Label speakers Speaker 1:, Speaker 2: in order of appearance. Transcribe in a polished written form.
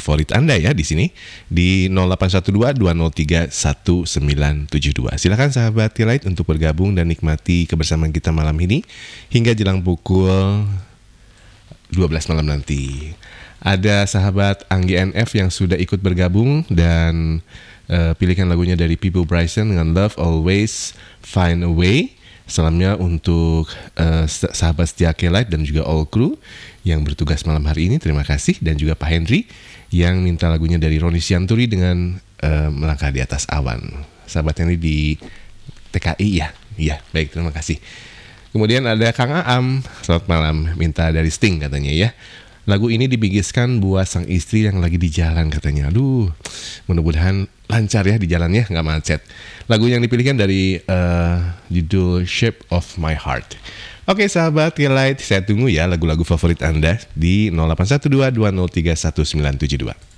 Speaker 1: favorit Anda ya di sini di 0812-203-1972. Silakan sahabat T-Light untuk bergabung dan nikmati kebersamaan kita malam ini hingga jelang pukul 12 malam nanti. Ada sahabat Anggi NF yang sudah ikut bergabung dan pilihkan lagunya dari People Bryson dengan Love Always Find a Way. Salamnya untuk sahabat setia K-Light dan juga all crew yang bertugas malam hari ini. Terima kasih. Dan juga Pak Henry yang minta lagunya dari Roni Sianturi dengan Melangkah di Atas Awan. Sahabat Henry di TKI ya. Iya, baik, terima kasih. Kemudian ada Kang Aam, selamat malam, minta dari Sting katanya ya. Lagu ini dibigiskan buat sang istri yang lagi di jalan katanya. Aduh, mudah-mudahan lancar ya di jalannya, nggak macet. Lagu yang dipilihkan dari judul Shape of My Heart. Oke sahabat T-Light, saya tunggu ya lagu-lagu favorit Anda di 0812-203-1972.